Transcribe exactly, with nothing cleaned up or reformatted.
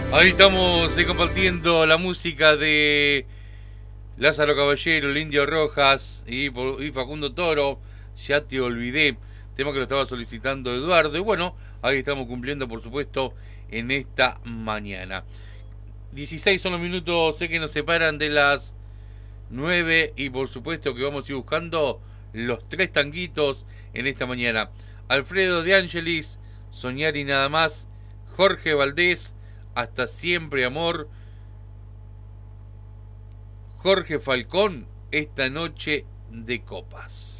Ahí estamos eh, compartiendo la música de Lázaro Caballero, el Indio Rojas y, y Facundo Toro. Ya te olvidé, tema que lo estaba solicitando Eduardo. Y bueno, ahí estamos cumpliendo, por supuesto, en esta mañana. dieciséis son los minutos, sé que nos separan de las nueve y por supuesto que vamos a ir buscando los tres tanguitos en esta mañana. Alfredo de Angelis, Soñar y nada más. Jorge Valdés, Hasta siempre amor. Jorge Falcón, Esta noche de copas.